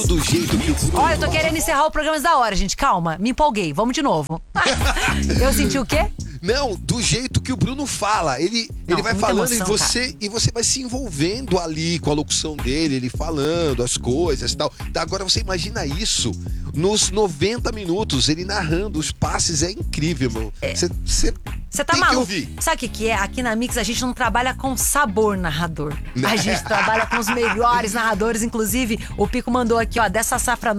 Do jeito que o Bruno... Olha, eu tô querendo encerrar o programa da hora, gente. Calma, me empolguei. Vamos de novo. Eu senti o quê? Não, do jeito que o Bruno fala. Ele vai falando emoção, e você vai se envolvendo ali com a locução dele, ele falando as coisas e tal. Agora você imagina isso nos 90 minutos, ele narrando os passes, é incrível, meu. Você tá tem maluco? que ouvir. Sabe o que é? Aqui na Mix a gente não trabalha com sabor narrador. A gente trabalha com os melhores narradores. Inclusive, o Pico mandou aqui, ó, dessa safra